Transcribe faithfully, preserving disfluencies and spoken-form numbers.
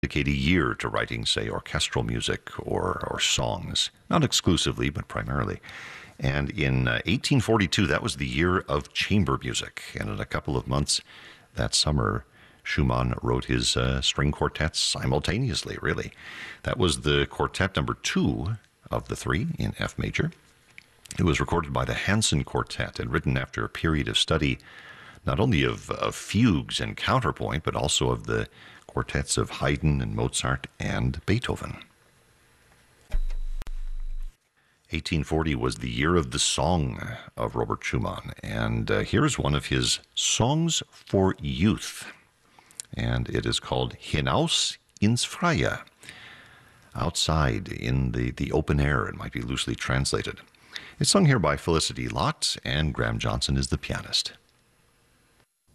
dedicate a year to writing, say, orchestral music or, or songs, not exclusively, but primarily. And in uh, eighteen forty-two, that was the year of chamber music. And in a couple of months that summer, Schumann wrote his uh, string quartets simultaneously, really. That was the quartet number two of the three in F major. It was recorded by the Hansen Quartet and written after a period of study not only of, of fugues and counterpoint, but also of the quartets of Haydn and Mozart and Beethoven. eighteen forty was the year of the song of Robert Schumann, and uh, here's one of his songs for youth, and it is called Hinaus ins Freie, outside in the, the open air, it might be loosely translated. It's sung here by Felicity Lott, and Graham Johnson is the pianist.